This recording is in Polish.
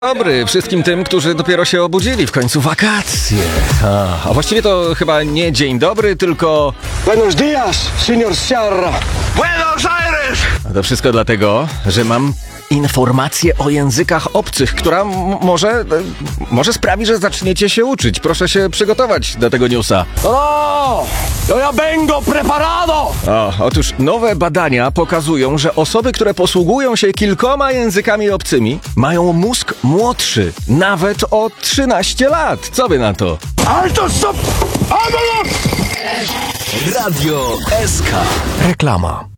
Dobry wszystkim tym, którzy dopiero się obudzili, w końcu wakacje. A właściwie to chyba nie dzień dobry, tylko... Buenos días, señor Sierra. Buenos Aires! A to wszystko dlatego, że mam informację o językach obcych, która może sprawi, że zaczniecie się uczyć. Proszę się przygotować do tego newsa. No, yo ya vengo preparado. Otóż nowe badania pokazują, że osoby, które posługują się kilkoma językami obcymi, mają mózg młodszy, nawet o 13 lat. Co wy na to? Alto, stop! Vámonos! Radio SK. Reklama.